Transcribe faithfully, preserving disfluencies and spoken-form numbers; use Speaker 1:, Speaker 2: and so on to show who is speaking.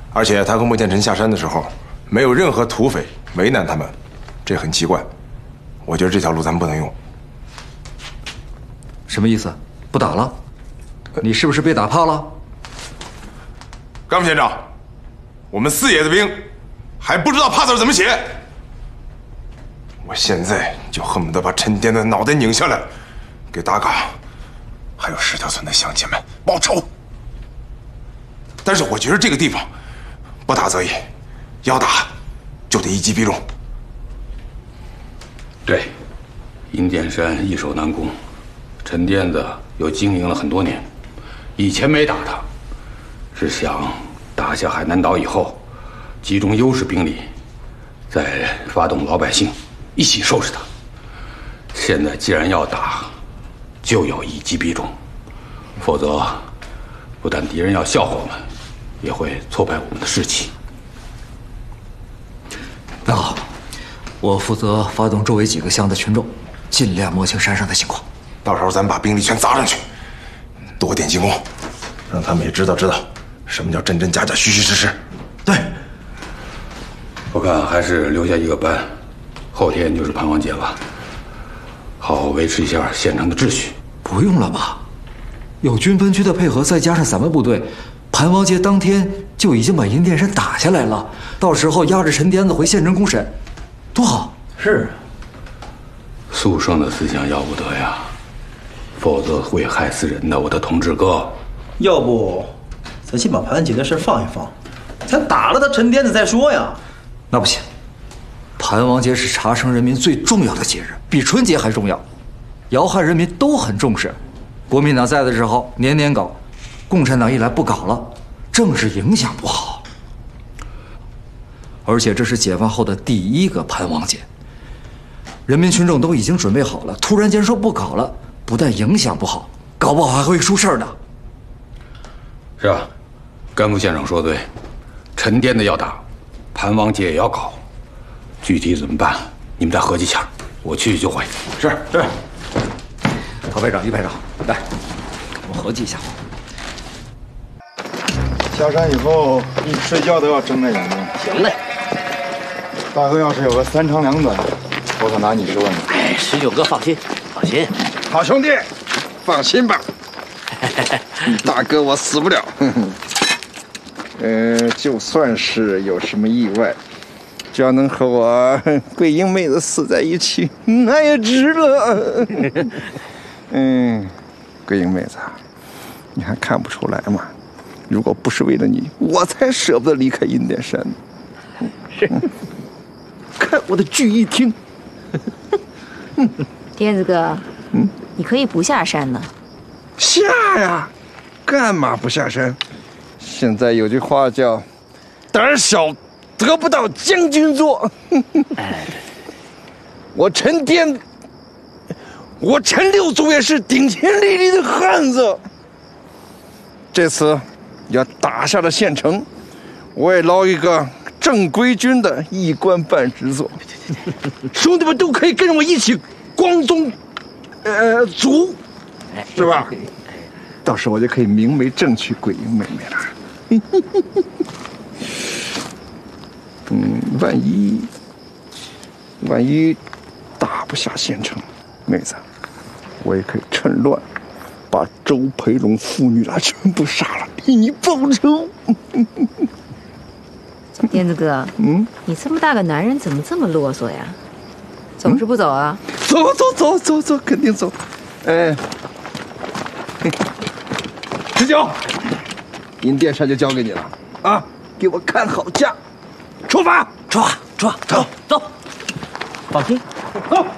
Speaker 1: 而且他和莫建成下山的时候，没有任何土匪为难他们，这很奇怪。我觉得这条路咱们不能用。
Speaker 2: 什么意思？不打了？你是不是被打怕了？
Speaker 1: 甘副县长，我们四野的兵还不知道怕字怎么写。我现在就恨不得把陈颠的脑袋拧下来，给打岗还有石条村的乡亲们报仇。但是我觉得这个地方不打则已，要打就得一击必中。
Speaker 3: 对，阴殿山易守难攻，陈颠子又经营了很多年，以前没打他，是想打下海南岛以后，集中优势兵力，再发动老百姓一起收拾他。现在既然要打，就要一击必中，否则不但敌人要笑话我们，也会挫败我们的士气。
Speaker 2: 那好，我负责发动周围几个乡的群众，尽量摸清山上的情况。
Speaker 1: 到时候咱们把兵力全砸上去，多点进攻，让他们也知道知道什么叫真真假假、虚虚实实。
Speaker 2: 对，
Speaker 3: 我看还是留下一个班，后天就是盘王节了，好好维持一下县城的秩序。
Speaker 2: 不用了吧？有军分区的配合，再加上咱们部队，盘王节当天就已经把阴殿山打下来了。到时候押着陈颠子回县城公审，多好！
Speaker 4: 是啊，
Speaker 3: 肃圣的思想要不得呀，否则会害死人的，我的同志哥。
Speaker 4: 要不咱先把盘姐的事放一放，咱打了他陈颠子再说呀。
Speaker 2: 那不行，盘王节是茶城人民最重要的节日，比春节还重要。姚汉人民都很重视，国民党在的时候年年搞，共产党一来不搞了，政治影响不好。而且这是解放后的第一个盘王节，人民群众都已经准备好了，突然间说不搞了，不但影响不好，搞不好还会出事儿的。
Speaker 3: 是啊，甘副县长说对，陈颠子要打，盘王节也要搞，具体怎么办，你们再合计下，我去就会。
Speaker 1: 是是。
Speaker 2: 陶排长、于排长，来，我合计一下。
Speaker 5: 下山以后，你睡觉都要睁着眼睛。
Speaker 6: 行嘞。
Speaker 5: 大哥要是有个三长两短，我可拿你是问的。
Speaker 6: 哎，十九哥放心，放心。
Speaker 5: 好兄弟，放心吧。大哥我死不了。呃，就算是有什么意外，只要能和我桂英妹子死在一起，那也值了。嗯，桂英妹子，你还看不出来吗？如果不是为了你，我才舍不得离开阴殿山呢。是，看我的聚义厅。
Speaker 7: 颠子哥，嗯，你可以不下山呢。
Speaker 5: 下呀，干嘛不下山？现在有句话叫“胆小得不到将军座”。哎，我陈颠，我陈六祖也是顶天立地的汉子。这次要打下了县城，我也捞一个正规军的一官半职做，兄弟们都可以跟着我一起光宗，呃，族，是吧？到时候我就可以明媒正娶桂英妹妹了。嗯，万一万一打不下县城，妹子，我也可以趁乱把周培龙父女俩全部杀了，替你报仇。
Speaker 7: 颠子哥，嗯，你这么大个男人怎么这么啰嗦呀？走是不走啊？
Speaker 5: 嗯、走走走走走，肯定走。哎，十九，阴殿山就交给你了啊！给我看好架，出发，
Speaker 4: 出发，出发，走走，放心，
Speaker 5: 走。